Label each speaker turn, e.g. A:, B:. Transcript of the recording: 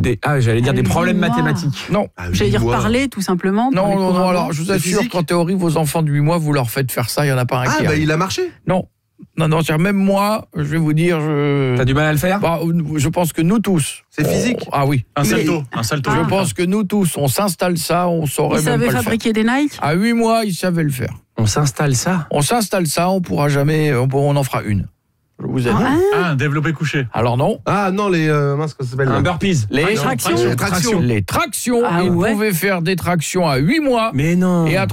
A: J'allais dire des problèmes
B: 8 mois.
A: mathématiques.
C: Non.
B: J'allais dire parler, tout simplement. pour les cours
C: Alors
B: avant.
C: je vous assure qu'en théorie, vos enfants de 8 mois, vous leur faites faire ça, il n'y en a pas un qui arrive.
D: il a marché.
C: Non, c'est-à-dire même moi, je vais vous dire...
A: T'as du mal à le faire ?
C: Je pense que nous tous...
D: C'est physique.
C: Ah oui.
E: Un salto.
C: Je pense que nous tous, on s'installe ça, on saurait
B: Il
C: même
B: savait
C: pas le
B: fabriquer des Nike.
C: faire. À 8 mois, il savait le faire.
A: On s'installe ça ?
C: On s'installe ça, on pourra jamais... On en fera une. Je vous aide.
E: Un développé couché.
C: Alors non.
D: Ah non, les... comment ça s'appelle
A: Un burpees.
C: Les
B: tractions.
C: tractions. Les tractions.
B: Ah
C: Vous
B: ouais.
C: pouvez faire des tractions à 8 mois.
A: Mais non.
C: Et à